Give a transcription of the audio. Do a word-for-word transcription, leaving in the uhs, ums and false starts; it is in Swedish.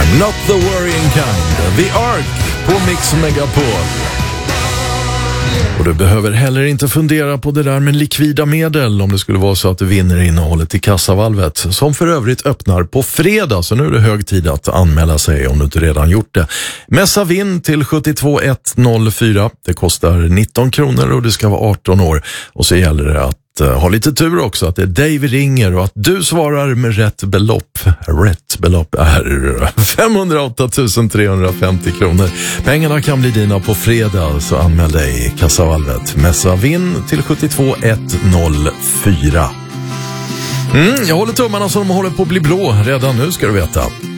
I'm not the worrying kind. The Ark på Mix Megapol. Och du behöver heller inte fundera på det där med likvida medel om det skulle vara så att du vinner innehållet i kassavalvet, som för övrigt öppnar på fredag, så nu är det hög tid att anmäla sig om du inte redan gjort det. Mässa vinn till sjuttiotvå ett noll fyra. Det kostar nitton kronor och det ska vara arton år. Och så gäller det att ha lite tur också, att det är dig vi ringer och att du svarar med rätt belopp. Rätt belopp är femhundraåtta tusen trehundrafemtio kronor. Pengarna kan bli dina på fredag, så anmäl dig i kassavalvet. Mässa vinn till sjuttiotvå ett noll fyra. Mm, jag håller tummarna så de håller på att bli blå redan nu, ska du veta.